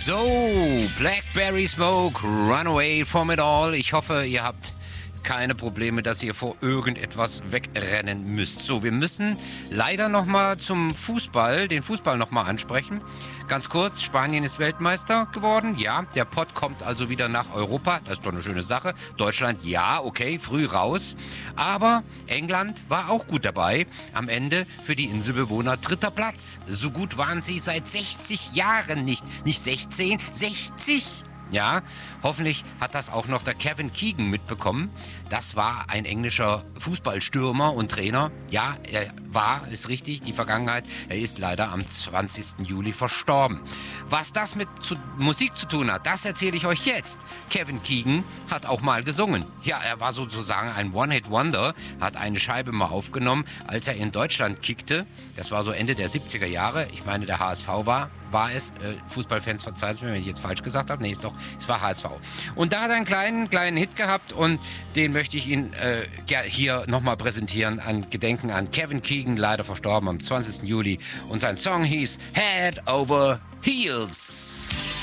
So, Blackberry Smoke, Run Away from It All. Ich hoffe, ihr habt keine Probleme, dass ihr vor irgendetwas wegrennen müsst. So, wir müssen leider nochmal zum Fußball, den Fußball nochmal ansprechen. Ganz kurz, Spanien ist Weltmeister geworden. Ja, der Pott kommt also wieder nach Europa. Das ist doch eine schöne Sache. Deutschland, ja, okay, früh raus. Aber England war auch gut dabei. Am Ende für die Inselbewohner 3. Platz. So gut waren sie seit 60 Jahren nicht. Nicht 16, 60. Ja, hoffentlich hat das auch noch der Kevin Keegan mitbekommen. Das war ein englischer Fußballstürmer und Trainer. Ja, ist richtig, die Vergangenheit. Er ist leider am 20. Juli verstorben. Was das mit Musik zu tun hat, das erzähle ich euch jetzt. Kevin Keegan hat auch mal gesungen. Ja, er war sozusagen ein One-Hit-Wonder, hat eine Scheibe mal aufgenommen, als er in Deutschland kickte. Das war so Ende der 70er Jahre. Ich meine, der HSV war es. Fußballfans, verzeiht mir, wenn ich jetzt falsch gesagt habe. Nee, es war HSV. Und da hat er einen kleinen Hit gehabt und den möchte ich Ihnen hier nochmal präsentieren, an Gedenken an Kevin Keegan, leider verstorben am 20. Juli. Und sein Song hieß Head Over Heels.